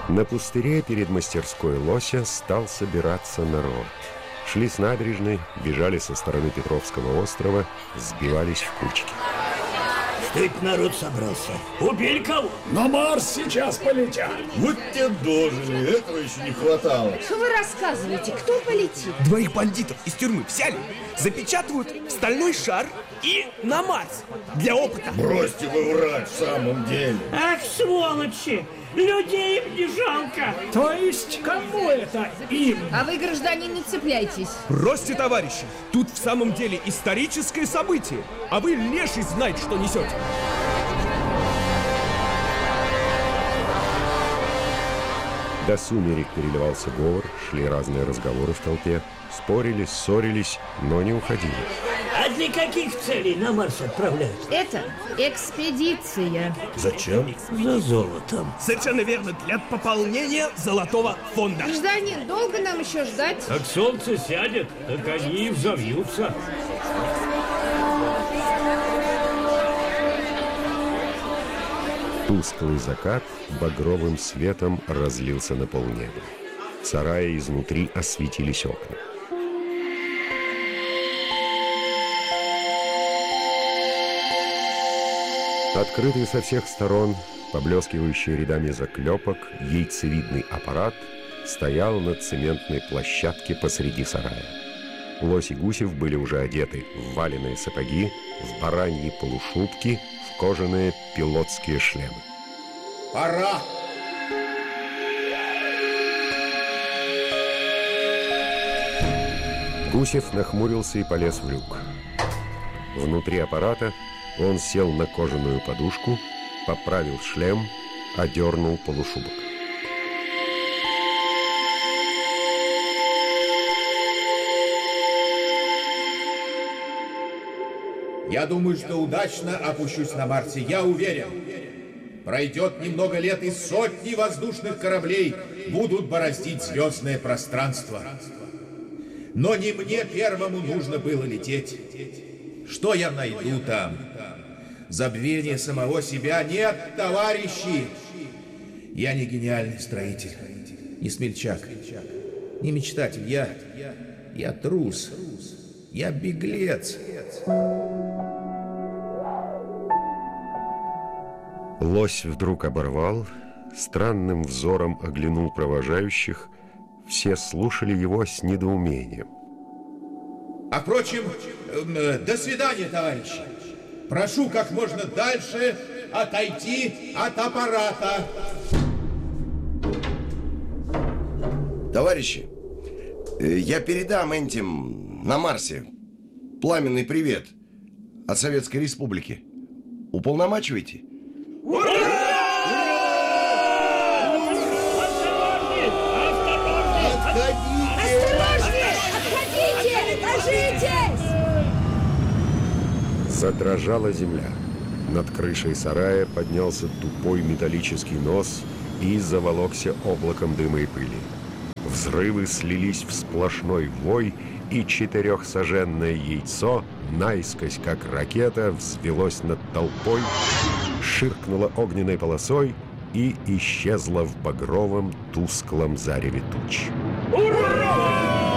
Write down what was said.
На пустыре перед мастерской Лося стал собираться народ. Шли с набережной, бежали со стороны Петровского острова, сбивались в кучки. Что это народ собрался? Убили кого? На Марс сейчас полетят. Вот те дожили, этого еще не хватало. Что вы рассказываете? Кто полетит? Двоих бандитов из тюрьмы взяли, запечатывают в стальной шар и на Марс для опыта. Бросьте вы врать в самом деле. Ах, сволочи! Людей им не жалко. То есть кому это им? А вы, гражданин, не цепляйтесь. Бросьте, товарищи, тут в самом деле историческое событие, а вы леший знает, что несете. До сумерек переливался говор, шли разные разговоры в толпе, спорили, ссорились, но не уходили. А для каких целей на Марс отправляют? Это экспедиция. Зачем? За золотом. Совершенно верно, для пополнения золотого фонда. Гражданин, долго нам еще ждать? Как солнце сядет, так они и взовьются. Тусклый закат багровым светом разлился на полнеба. В сарае изнутри осветились окна. Открытый со всех сторон, поблескивающий рядами заклепок, яйцевидный аппарат стоял на цементной площадке посреди сарая. Лось и Гусев были уже одеты в валеные сапоги, в бараньи полушубки, в кожаные пилотские шлемы. Пора! Гусев нахмурился и полез в люк. Внутри аппарата он сел на кожаную подушку, поправил шлем, одернул полушубок. Я думаю, что удачно опущусь на Марсе, я уверен. Пройдет немного лет, и сотни воздушных кораблей будут бороздить звездное пространство. Но не мне первому нужно было лететь. Что я найду там? Забвение самого себя? Нет, товарищи! Я не гениальный строитель, не смельчак, не мечтатель. Я трус, я беглец. Лось вдруг оборвал, странным взором оглянул провожающих. Все слушали его с недоумением. А впрочем, до свидания, товарищи. Прошу как можно дальше отойти от аппарата. Товарищи, я передам этим на Марсе пламенный привет от Советской Республики. Уполномачивайте? Задрожала земля. Над крышей сарая поднялся тупой металлический нос и заволокся облаком дыма и пыли. Взрывы слились в сплошной вой, и 4-саженное яйцо, наискось как ракета, взвелось над толпой, ширкнуло огненной полосой и исчезло в багровом тусклом зареве туч.